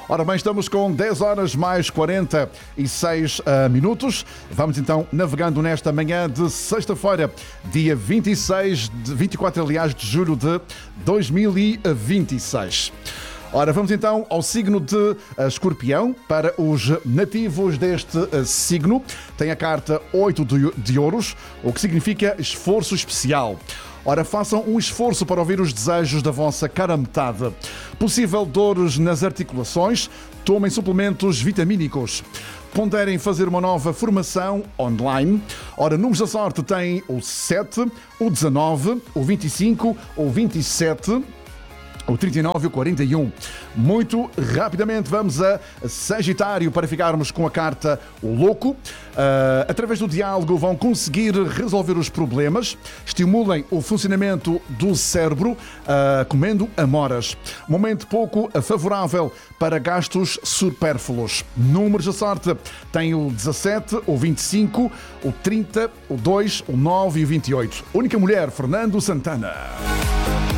Ora bem, estamos com 10 horas mais 46 minutos. Vamos então navegando nesta manhã de sexta-feira, dia 24 de julho de 2026. Ora, vamos então ao signo de Escorpião. Para os nativos deste signo, tem a carta 8 de ouros, o que significa esforço especial. Ora, façam um esforço para ouvir os desejos da vossa cara metade. Possível dores nas articulações, tomem suplementos vitamínicos. Ponderem fazer uma nova formação online. Ora, números da sorte têm o 7, o 19, o 25, o 27... o 39 e o 41. Muito rapidamente vamos a Sagitário para ficarmos com a carta O Louco. Através do diálogo vão conseguir resolver os problemas. Estimulem o funcionamento do cérebro comendo amoras. Momento pouco favorável para gastos supérfluos. Números da sorte tem o 17, o 25, o 30, o 2, o 9 e o 28. Única mulher, Fernando Santana.